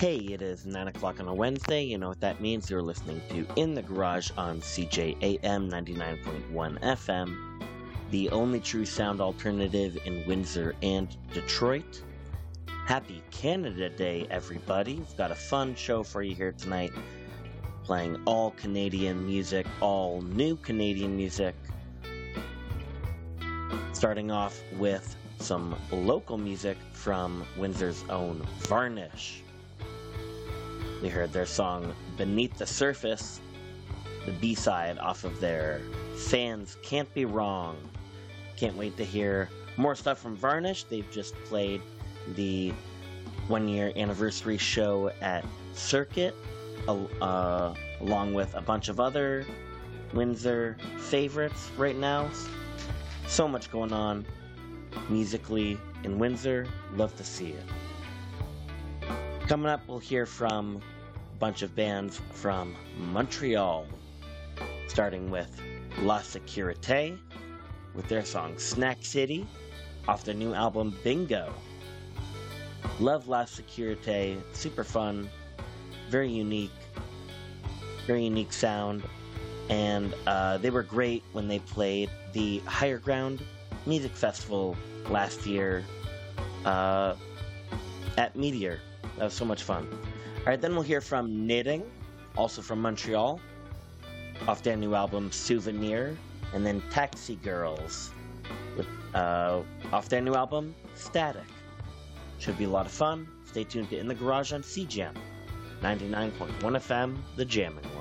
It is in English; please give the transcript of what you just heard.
Hey, it is 9 o'clock on a Wednesday. You know what that means. You're listening to In the Garage on CJAM 99.1 FM, the only true sound alternative in Windsor and Detroit. Happy Canada Day, everybody. We've got a fun show for you here tonight, playing all Canadian music, all new Canadian music. Starting off with some local music from Windsor's own Varnish. We heard their song Beneath the Surface, the B-side off of their Fans Can't Be Wrong. Can't wait to hear more stuff from Varnish. They've just played the 1-year anniversary show at Circuit, along with a bunch of other Windsor favorites right now. So much going on musically in Windsor. Love to see it. Coming up, we'll hear from a bunch of bands from Montreal, starting with La Sécurité with their song Snack City off their new album Bingo. Love La Sécurité, super fun, very unique sound, and they were great when they played the Higher Ground Music Festival last year at Meteor. That was so much fun. Alright, then we'll hear from Knitting, also from Montreal, off their new album Souvenir, and then Taxi Girls, off their new album Static. Should be a lot of fun. Stay tuned to In the Garage on CJAM 99.1 FM, the Jammin' Room.